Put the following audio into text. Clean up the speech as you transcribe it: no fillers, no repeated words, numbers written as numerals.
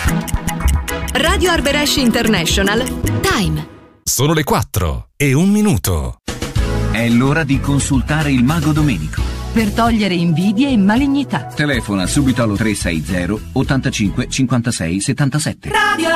Radio Arberesh International. Time. Sono le 4:01. È l'ora di consultare il mago Domenico. Per togliere invidie e malignità. Telefona subito allo 360 85 56 77. Radio